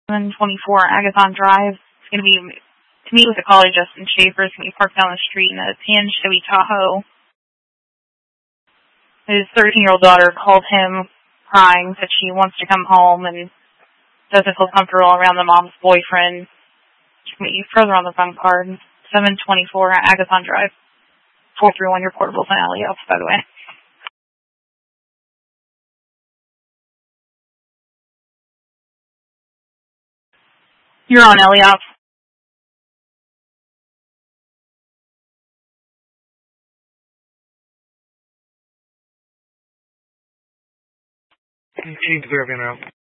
724 Agathon Drive. It's going to be to meet with the caller, Justin Schaefer. It's going to be parked down the street in a tan Chevy Tahoe. His 13-year-old daughter called him crying, said she wants to come home and doesn't feel comfortable around the mom's boyfriend. She can meet you further on the phone card. 724 Agathon Drive. 431, your portable phone, Alley Ops, by the way. You're on Alley Ops. Continue to clear up in route.